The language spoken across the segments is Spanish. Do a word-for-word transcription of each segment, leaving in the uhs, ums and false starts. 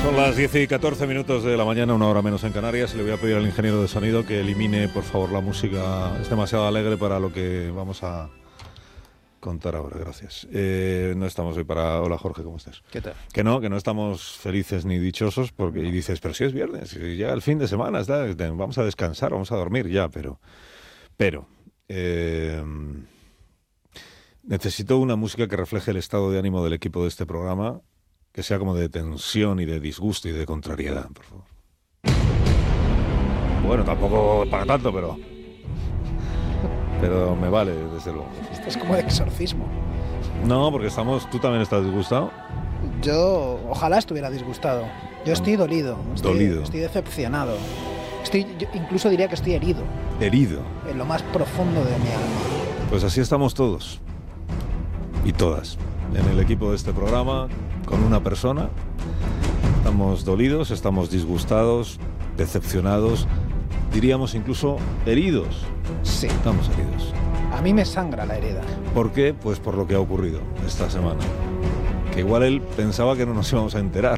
Son las diez y catorce minutos de la mañana, una hora menos en Canarias. Le voy a pedir al ingeniero de sonido que elimine, por favor, la música. Es demasiado alegre para lo que vamos a contar ahora. Gracias. Eh, no estamos hoy para... Hola, Jorge, ¿cómo estás? ¿Qué tal? Que no, que no estamos felices ni dichosos porque y dices, pero si es viernes, si llega el fin de semana, está, vamos a descansar, vamos a dormir ya, pero... Pero... Eh, necesito una música que refleje el estado de ánimo del equipo de este programa, que sea como de tensión y de disgusto y de contrariedad, por favor. Bueno, tampoco para tanto, pero... Pero me vale, desde luego. Esto es como de exorcismo. No, porque estamos... ¿Tú también estás disgustado? Yo ojalá estuviera disgustado. Yo estoy dolido. Estoy, Dolido. Estoy decepcionado. Estoy, yo incluso diría que estoy herido. Herido. En lo más profundo de mi alma. Pues así estamos todos. Y todas. En el equipo de este programa, con una persona. Estamos dolidos, estamos disgustados, decepcionados, diríamos incluso heridos. Sí. Estamos heridos. A mí me sangra la herida. ¿Por qué? Pues por lo que ha ocurrido esta semana. Que igual él pensaba que no nos íbamos a enterar.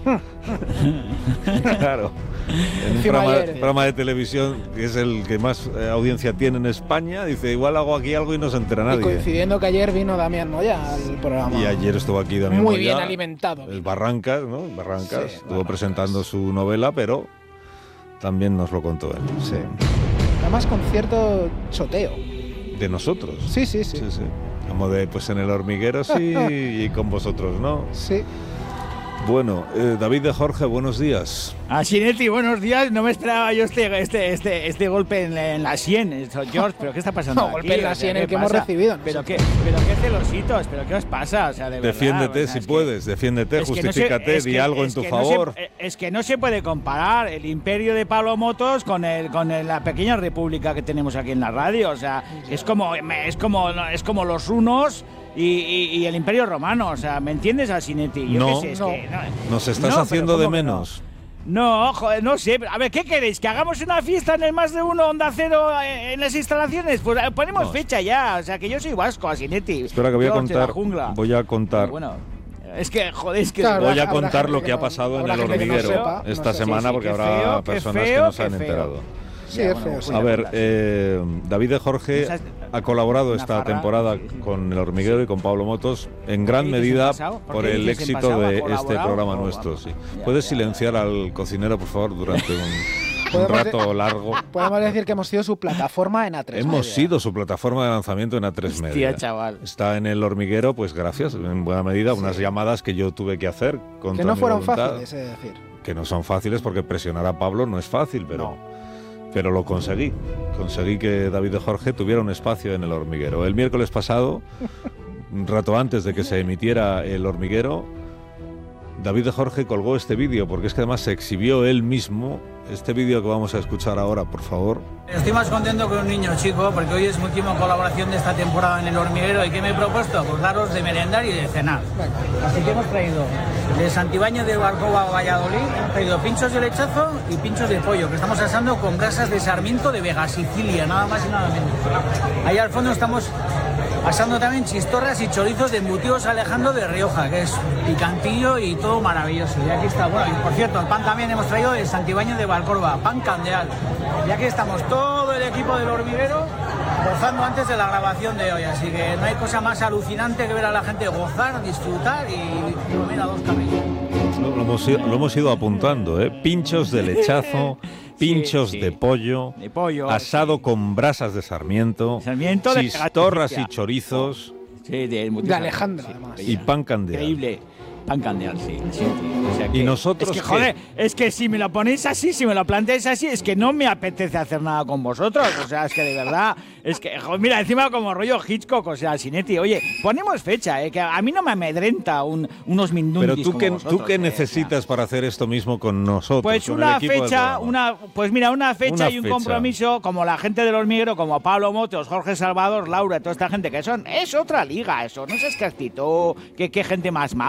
Claro. En un programa, programa de televisión que es el que más eh, audiencia tiene en España, dice, igual hago aquí algo y no se entera nadie. Y coincidiendo que ayer vino Damián Moya al programa. Y ayer estuvo aquí Damián Muy Moya, bien alimentado. El Barrancas, ¿no? Barrancas. Sí, estuvo Barrancas. presentando su novela, pero también nos lo contó él. Sí. Además con cierto choteo. De nosotros. Sí, sí, sí. Sí, sí. Como de, pues en El Hormiguero sí y con vosotros, ¿no? Sí. Bueno, eh, David de Jorge, buenos días. A Sinetti, buenos días. No me esperaba yo este este este, este golpe en, en la sien, esto, George. ¿Pero qué está pasando No, aquí? golpe en la O sea, sien el ¿qué que hemos pasa? recibido. ¿Pero qué, pero qué celositos? ¿Pero qué os pasa? O sea, de verdad, Defiéndete o sea, si es puedes, defiéndete, es que no se- justifícate, es di que- algo es en tu que no favor. se- es que no se puede comparar el imperio de Pablo Motos con el con el- la pequeña república que tenemos aquí en la radio. O sea, es como es como es como los hunos y, y- y el imperio romano. O sea, ¿me entiendes, Asinetti? Yo No, qué sé, es no. que no. Nos estás No, pero haciendo ¿cómo de que no? menos. No, joder, no sé. A ver, ¿qué queréis? ¿Que hagamos una fiesta en el Más de Uno Onda Cero eh, en las instalaciones? Pues eh, ponemos No. fecha ya. O sea, que yo soy vasco, Asinetti. Espera que voy a George de la contar, jungla. voy a contar, Bueno, es que, joder, es que... Claro, voy a habrá contar gente lo que que ha no- pasado en habrá El gente que no Hormiguero sepa, esta no sé. semana, Sí, sí, porque qué habrá feo, qué personas feo, que no se qué han feo. enterado. Sí, Ya, es bueno, feo. sí. pues A ver, Cuidado, eh, David de Jorge Esas- ha colaborado una esta farra, temporada sí, sí. con El Hormiguero y con Pablo Motos en gran ¿Qué dices en medida pasado? ¿Por por qué el dices en éxito pasado? ¿Ha de este colaborado? programa Oh, nuestro. vamos. Sí. Ya, ¿Puedes ya, silenciar al cocinero, por favor, durante un, un Podemos rato largo? Podemos decir que hemos sido su plataforma en A tres Hemos Media. sido su plataforma de lanzamiento en A tres Hostia, Media. chaval. Está en El Hormiguero, pues gracias, en buena medida, unas llamadas que yo tuve que hacer contra Que no mi fueron voluntad. fáciles, es decir. Que no son fáciles porque presionar a Pablo no es fácil, pero, pero lo conseguí. Conseguí que David de Jorge tuviera un espacio en El Hormiguero. El miércoles pasado, un rato antes de que se emitiera El Hormiguero, David de Jorge colgó este vídeo, porque es que además se exhibió él mismo. Este vídeo que vamos a escuchar ahora, por favor. Estoy más contento que un niño chico porque hoy es mi última colaboración de esta temporada en El Hormiguero. ¿Y qué me he propuesto? Pues daros de merendar y de cenar. Así que hemos traído de Santibáñez de Barcova a Valladolid, hemos traído pinchos de lechazo y pinchos de pollo que estamos asando con brasas de Sarmiento de Vega, Sicilia, nada más y nada menos. Ahí al fondo estamos asando también chistorras y chorizos de embutidos Alejandro de Rioja, que es picantillo y todo maravilloso. Y aquí está, bueno, y por cierto, el pan también hemos traído de Santibáñez de Valcorba, pan candeal. Y aquí estamos todo el equipo del Hormiguero gozando antes de la grabación de hoy, así que no hay cosa más alucinante que ver a la gente gozar, disfrutar y comer a dos camellos. Lo, lo hemos, ido- lo hemos ido apuntando, ¿eh? Pinchos de lechazo, pinchos sí. de pollo, De pollo, asado sí. con brasas de Sarmiento, Sarmiento de chistorras y Galicia. chorizos Sí, de, De Alejandra, además. y pan candeal. Increíble. Pan candeal, sí. sí, sí. O sea ¿Y que- nosotros Es que, qué? joder, es que si me lo ponéis así, si me lo planteáis así, es que no me apetece hacer nada con vosotros. O sea, es que de verdad, es que, joder, mira, encima como rollo Hitchcock, o sea, Sinetti, oye, ponemos fecha, eh, que a mí no me amedrenta un, unos mindundis Pero tú como qué, vosotros, tú qué eh, necesitas o sea. para hacer esto mismo con nosotros. Pues con el una equipo del fecha, programa? una, pues mira, una fecha Una y un fecha. compromiso como la gente del Hormiguero, como Pablo Motos, Jorge Salvador, Laura, toda esta gente que son, es otra liga eso, no sé qué actitud, qué, qué gente más maja,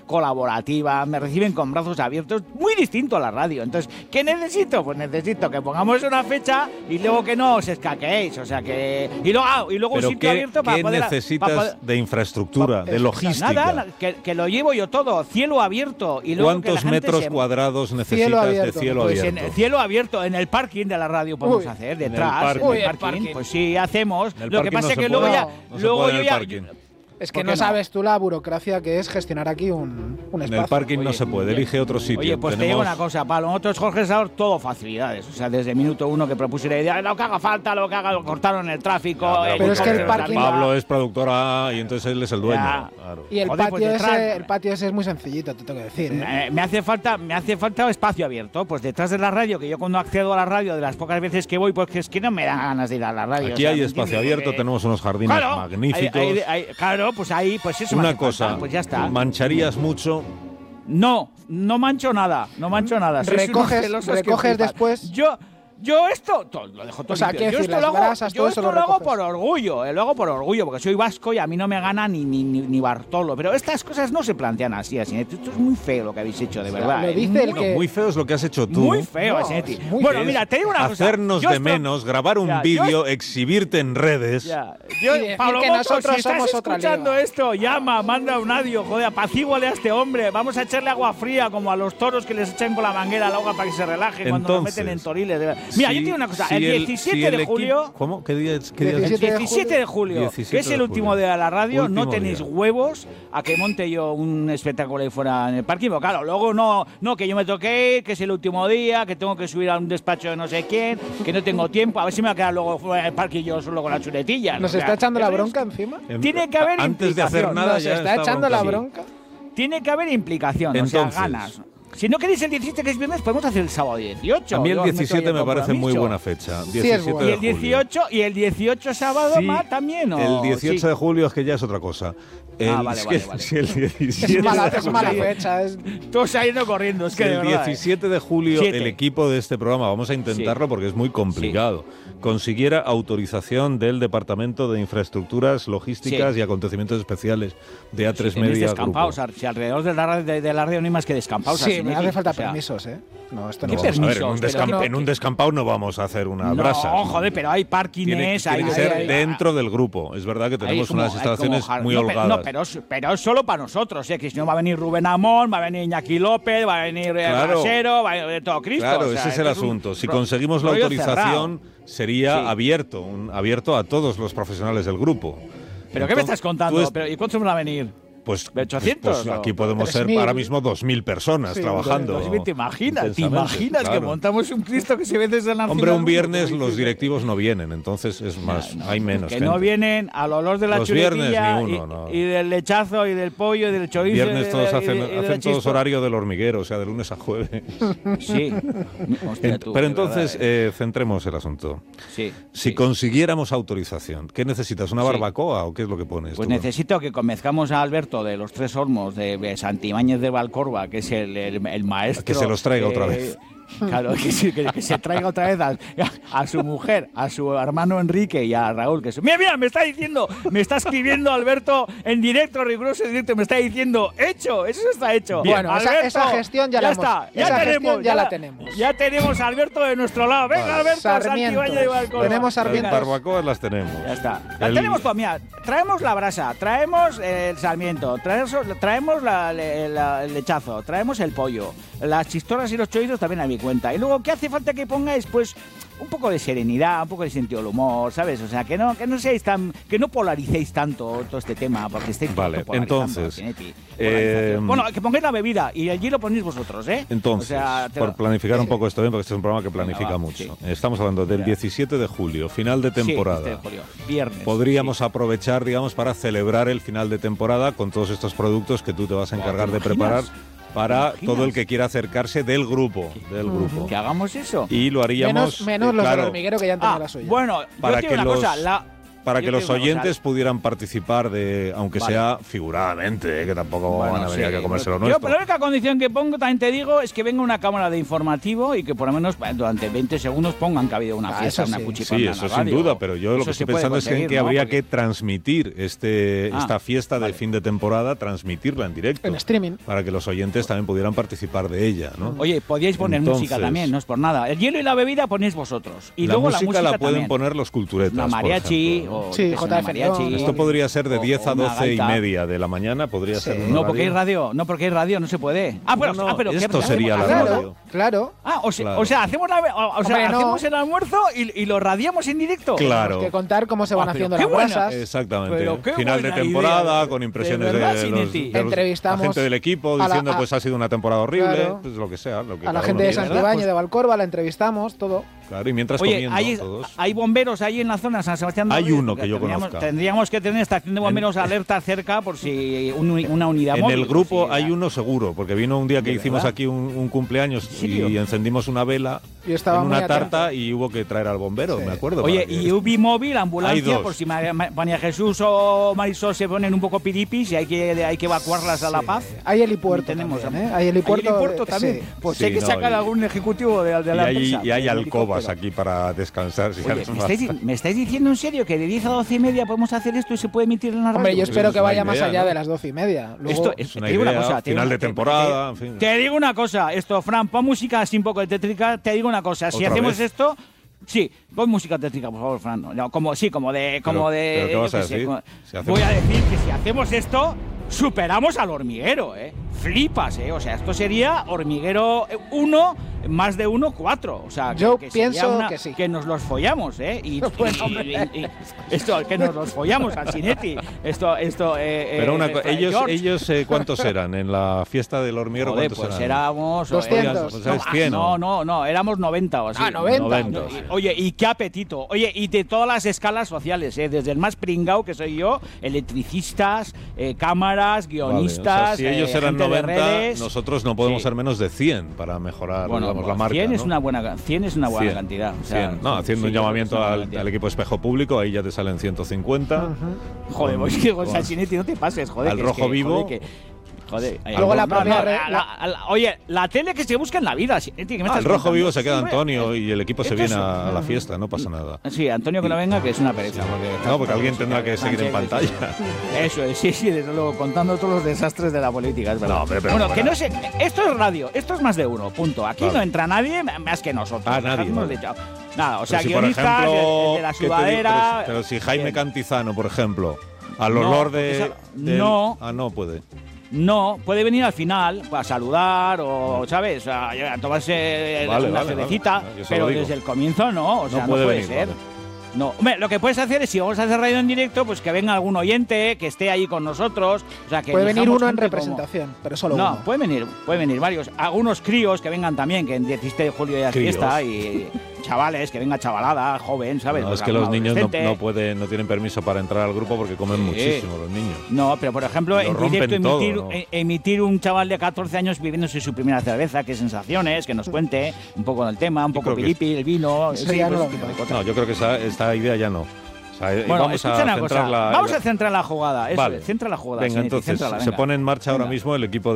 colaborativa, me reciben con brazos abiertos, muy distinto a la radio. Entonces, ¿qué necesito? Pues necesito que pongamos una fecha y luego que no os escaqueéis, o sea que... Y luego, ah, y luego ¿Pero un sitio qué, abierto para qué poder... necesitas para poder, de infraestructura, de logística? Nada, que, que lo llevo yo todo, cielo abierto. Y luego que la ¿Cuántos gente metros se... cuadrados necesitas Cielo de abierto. cielo Pues abierto? en cielo abierto, en el parking de la radio podemos Uy, hacer, en el detrás, parking. en Uy, el el parking, parking. pues sí, hacemos. En el Lo que parking pasa no es se que luego puede. ya... No se luego puede yo en el ya... parking. Es que ¿Por no qué no? sabes tú la burocracia que es gestionar aquí un, un En espacio. el parking no Oye, se puede, elige otro sitio. Oye, pues te digo Tenemos- una cosa, Pablo, nosotros Jorge Sabor, todo facilidades. O sea, desde el minuto uno que propuse la idea, lo que haga falta, lo que haga, lo cortaron el tráfico. Ya, el- Pero es que el el- parking- Pablo es productora y entonces él es el dueño. Ya. Claro. Y el, Joder, pues patio detrás- ese, el patio ese es muy sencillito, te tengo que decir. ¿eh? Me, me hace falta, me hace falta espacio abierto, pues detrás de la radio, que yo cuando accedo a la radio, de las pocas veces que voy, pues que es que no me dan ganas de ir a la radio. Aquí o sea, hay ¿me espacio entiendes? abierto, Porque- tenemos unos jardines Claro, magníficos. hay- hay- hay- claro, pues ahí, pues eso me Una hace cosa, falta, pues ya está. ¿mancharías mucho? No, no mancho nada, no mancho nada. Sois unos Recoges- celosos que recoges flipas. después. Yo, yo esto, todo, lo dejo todo O sea, limpio. quiero Yo decir, esto lo las hago, brasas, yo todo esto eso lo lo hago recoges. por orgullo, eh, lo hago por orgullo, porque soy vasco y a mí no me gana ni, ni, ni, ni Bartolo. Pero estas cosas no se plantean así, así. Esto es muy feo lo que habéis hecho, de verdad. lo eh. dice el Muy- que- Muy feo es lo que has hecho tú. Muy feo, No, Asinetti. es muy Bueno, feo. mira, te digo una cosa. Hacernos Yo de esto- menos, grabar un Ya, yo vídeo, exhibirte en redes. Ya. Yo, Y decir Pablo que Motos, nosotros si estás somos otra escuchando liga. esto, llama, manda un audio, joder, apacíguale a este hombre. Vamos a echarle agua fría como a los toros que les echan con la manguera al agua para que se relajen cuando nos Entonces, meten en toriles. de verdad. Mira, si- yo te digo una cosa. si el el- diecisiete si el de equipo- julio... ¿Cómo? ¿Qué día es? ¿Qué día es? El diecisiete de diecisiete de julio, diecisiete que es de el último julio. día de la radio, no Último tenéis día. huevos a que monte yo un espectáculo ahí fuera en el parking. Pero claro, luego no, no, que yo me toqué ir, que es el último día, que tengo que subir a un despacho de no sé quién, que no tengo tiempo, a ver si me va a quedar luego fuera del parking yo solo con la chuletilla. ¿Nos O sea, está echando la eso es- bronca encima? Tiene que haber Antes de hacer implicación. nada ¿Nos ya está echando la broncando. bronca? Tiene que haber implicación, Entonces, o sea, ganas. Si no queréis el diecisiete, que es viernes, podemos hacer el sábado dieciocho. A mí el Yo meto ahí diecisiete el me parece muy compromiso. buena fecha. es diecisiete bueno. de ¿Y el julio. dieciocho, y el dieciocho sábado Sí, más también? ¿o? El dieciocho Sí. de julio es que ya es otra cosa. El, Ah, vale, es vale, que vale. si el diecisiete Es mala, de es mala julio- fecha. Es... Todo se ha ido corriendo, es que Si de el verdad, ¿eh? diecisiete de julio Siete. el equipo de este programa, vamos a intentarlo Sí. porque es muy complicado, consiguiera autorización del Departamento de Infraestructuras, Logísticas Sí. y Acontecimientos Especiales de A tres Si tenéis Media descampados, Grupo. si alrededor de la, radio, de, de la radio no hay más que descampados. Sí, así, me ¿no? hace falta O sea, permisos, ¿eh? No, esto ¿Qué no. permisos? A ver, en un, pero descamp- no- en un descampado no vamos a hacer una No, brasa. joder, pero hay Tiene, parkings, tiene hay... que ser hay- dentro del grupo. Es verdad que hay tenemos como- unas hay instalaciones como jar- muy no, pero- holgadas. No, pero, es- pero es solo para nosotros, ¿eh? Que si no va a venir Rubén Amón, va a venir Iñaki López, va a venir eh, Claro. Brasero, va a venir todo Cristo. Claro, o sea, ese es el esto un asunto. Si ro- conseguimos la rollo autorización, cerrado. sería Sí. abierto, un- abierto a todos los profesionales del grupo. ¿Pero qué me Entonces, estás tú contando? es- ¿Pero, ¿Y cuántos van a venir? Pues, ¿De ochocientos pues, pues o aquí podemos ser tres mil? ahora mismo dos mil personas Sí, trabajando. Pues, ¿te imaginas? ¿Te intensamente, imaginas que claro. montamos un Cristo que se ve desde la Hombre, un viernes los directivos no vienen, entonces es más, hay menos Que gente. no vienen al olor de la Los viernes chuletilla ni y, uno, no. y del lechazo y del pollo y del chorizo. Viernes y de- todos y de- hacen, y de la hacen todos chispa. horario del hormiguero, o sea, de lunes a jueves. Sí. Hostia, Ent- tú, Pero de entonces, verdad, ¿eh? eh, centremos el asunto. Sí. Si sí. consiguiéramos autorización, ¿qué necesitas? ¿Una Sí. barbacoa o qué es lo que pones? Pues tú? necesito que convenzcamos a Alberto de los Tres Olmos, de, de Santibáñez de Valcorba, que es el, el, el maestro. Que se los traiga eh, otra vez. Claro, que, sí, que, que se traiga otra vez a, a su mujer, a su hermano Enrique y a Raúl. Que su- mira, mira, me está diciendo, me está escribiendo Alberto en directo, riguroso en directo, me está diciendo, hecho, eso está hecho. Bueno, esa- Alberto, esa gestión ya la hemos- está, ya esa tenemos, gestión ya la tenemos. Ya tenemos a Alberto de nuestro lado. Venga, Vale. Alberto, Sarmientos. Santibáñez de Valcorba. Tenemos Las sarmientos. barbacoas las tenemos. Ya está. La El- tenemos todo, mira, traemos la brasa, traemos el sarmiento, traemos, traemos la- la- la- el lechazo, traemos el pollo, las chistoras y los chorizos también a mi cuenta. Y luego, ¿qué hace falta que pongáis? Pues un poco de serenidad, un poco de sentido del humor, ¿sabes? O sea, que no, que no seáis tan, que no polaricéis tanto todo este tema, porque estáis todo Vale, polarizando, entonces, Cinetti. eh, Polarización. Bueno, que pongáis la bebida y allí lo ponéis vosotros, ¿eh? Entonces, O sea, te por lo- planificar un poco esto bien, porque este es un programa que Venga, planifica va, mucho. sí. Estamos hablando del Ya. diecisiete de julio, final de Sí, temporada. este de julio, viernes. Podríamos sí. aprovechar, digamos, para celebrar el final de temporada con todos estos productos que tú te vas a Guau, encargar ¿te de preparar imaginas? para ¿Te imaginas? todo el que quiera acercarse del grupo, del grupo. Que hagamos eso. Y lo haríamos Menos, menos eh, los claro, del hormiguero que ya han tenido Ah, la suya. bueno, Para yo te digo que una los- cosa, la, para yo que te los digo una cosa. oyentes pudieran participar de, aunque Vale. sea figuradamente, eh, que tampoco Bueno, van a venir sí, aquí a comerse lo yo, nuestro. pero la única condición que pongo, también te digo, es que venga una cámara de informativo y que por lo menos eh, durante veinte segundos pongan que ha habido una Ah, fiesta, eso una sí. cuchiconda Sí, en eso la sin radio. duda, pero yo lo Eso que se estoy puede pensando es que, conseguir, que ¿no? habría Porque- que transmitir este, Ah, esta fiesta vale. de fin de temporada, transmitirla en directo. En streaming. Para que los oyentes también pudieran participar de ella, ¿no? Oye, podíais poner música Entonces, también, no es por nada. El hielo y la bebida ponéis vosotros. Y la luego música la música la pueden también. poner los culturetas. Una por mariachi ejemplo, ¿no? o Sí, yo qué sé, J una F mariachi. León. Esto podría ser de o- diez a o una doce y gaita. media de la mañana, podría Sí. ser. una No, radio. porque hay radio, no porque hay radio, no se puede. Ah, pero, No, no, ah, pero ¿qué esto hacemos? sería la ¿Hacemos radio. Claro. Ah, o sea, Claro. o sea, hacemos, la, o, o sea, Hombre, no. hacemos el almuerzo y, y lo radiamos en directo. Claro. Tenemos que contar cómo se van Ah, pero haciendo qué las buena. brasas. Exactamente. Pero qué Final de buena temporada, idea. con impresiones De de, verdad, los, Sinetti. de los- Entrevistamos la gente del equipo a la- diciendo a- pues ha sido una temporada horrible, Claro. pues lo que sea. Lo que A la cada gente uno de quiera. Santibáñez, Pues- de Valcorba, la entrevistamos, todo. Claro, y mientras Oye, comiendo hay, todos. hay bomberos ahí en la zona de San Sebastián de Hay Ríos, uno porque que yo tendríamos, conozca. Tendríamos que tener estación de bomberos alerta cerca por si un- una unidad En móvil. el grupo por si- hay uno seguro, porque vino un día que ¿De hicimos verdad? aquí un, un cumpleaños serio? y encendimos una vela Y estaba en muy una atento. tarta y hubo que traer al bombero, Sí. me acuerdo. Oye, para que- y U B I móvil, Hay ambulancia, dos. por si María, María Jesús o Marisol se ponen un poco piripis y hay que, hay que evacuarlas a La Sí. Paz. Hay helipuerto Tenemos, también, ¿eh? Hay helipuerto, ¿Hay helipuerto eh, también? sí. Pues Sí, hay que no, sacar y- algún ejecutivo de, de y la hay, empresa. y hay del alcobas helicóptero. aquí para descansar. Si Oye, hace ¿me falta. estáis, ¿me estáis diciendo en serio que de diez a doce y media podemos hacer esto y se puede emitir en la radio? Hombre, yo Pues espero es que una vaya más idea, allá ¿no? de las doce y media. Luego, Esto Es una te digo idea, una cosa, te digo final una- de te- temporada, te- en fin. Te digo una cosa, esto, Fran, pon música así un poco tétrica. Te digo una cosa, si ¿Otra hacemos vez? esto, sí, pon música tétrica, por favor, Fran. No, como sí, como de, como Pero- de. pero ¿qué vas yo a qué sé, decir? como- Si hacemos- Voy a decir que si hacemos esto, superamos al hormiguero, ¿eh? Flipas, ¿eh? O sea, esto sería hormiguero uno, más de uno, cuatro. O sea, que, Yo que sería pienso una- que sí. que nos los follamos, ¿eh? Y, Bueno, y- hombre. y- y- esto, que nos los follamos al Sinetti. Esto, esto. Eh, Pero eh, una eh, co- Fray ellos, George. ellos eh, ¿cuántos eran? En la fiesta del hormiguero, Joder, ¿cuántos pues eran? éramos. doscientos. Pues no, es cien, no, ¿no? no, no, éramos noventa o así. Ah, noventa. noventa. No, y- Oye, y qué apetito. Oye, y de todas las escalas sociales, ¿eh? Desde el más pringao que soy yo, electricistas, eh, cámaras, Vale, o guionistas. sea, si ellos eh, eran gente de noventa, redes. nosotros no podemos Sí. ser menos de cien para mejorar Bueno, digamos, pues la marca. cien es ¿no? una buena, cien es una buena cien, cantidad. O sea, cien. No, sí, haciendo sí, un yo creo que llamamiento es una al, buena cantidad. al equipo Espejo Público, ahí ya te salen ciento cincuenta. Joder, Con- pues que con con- Sanchinetti no te pases, joder. al que es rojo que, vivo. Joder, que, joder, eh, Luego la no, propia no, re- la- la- la- oye, la tele que se busca en la vida. Sinetti, ¿qué me Ah, el estás rojo contando? vivo se queda Hombre, Antonio y el equipo se esto es viene a, un- a la fiesta, no pasa nada. Sí, Antonio que no venga, que es una pereza. Porque No, porque alguien tendrá que seguir en pantalla. Eso es, sí, sí, desde luego, contando todos los desastres de la política, es verdad. No, hombre, pero bueno, para- que no sé, esto es radio, esto es más de uno, punto. Aquí Vale. no entra nadie más que nosotros. Ah, nadie, Dejadnos vale. de chao. Nada, o sea, Pero si, por guionistas, el- el ejemplo, de la ¿qué te di- sudadera. pero, pero si Jaime bien. Cantizano, por ejemplo, al No, olor porque de, esa- del- no. Ah, no puede. No, puede venir al final a saludar o, ¿sabes? A, a tomarse Vale, una vale, cervecita, vale. Yo se pero lo digo. desde el comienzo no, o sea, no puede puede, venir, ser. vale. No, hombre, lo que puedes hacer es, si vamos a hacer radio en directo, pues que venga algún oyente, que esté ahí con nosotros. O sea, que puede venir elijamos uno en gente como- representación, pero solo No, uno. puede venir, puede venir varios. Algunos críos que vengan también, que en diecisiete de julio ya es Críos. fiesta, y chavales, que venga chavalada, joven, ¿sabes? No, Pues es que los algún niños no, adolescente. no pueden, no tienen permiso para entrar al grupo porque comen Sí. muchísimo los niños. No, pero por ejemplo, Lo en rompen directo todo, emitir, ¿no? e- emitir un chaval de catorce años viviéndose su primera cerveza, qué sensaciones, que nos cuente un poco del tema, un Yo poco creo que pilipi, el vino, Eso sí, ya pues, no ese lo tipo de veo. cosas. No, yo creo que esa, esta idea ya no. O sea, eh, Bueno, vamos a escucha una centrar cosa, la. vamos a centrar la jugada, eso Vale. es, centra la jugada. Venga, Sinetti, entonces céntrala, se venga. pone en marcha ahora Venga. mismo el equipo